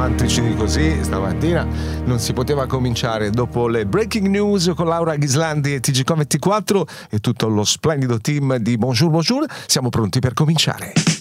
romantici di così stamattina non si poteva cominciare. Dopo le breaking news con Laura Ghislandi e TGCom24 e tutto lo splendido team di Bonjour Bonjour, siamo pronti per cominciare.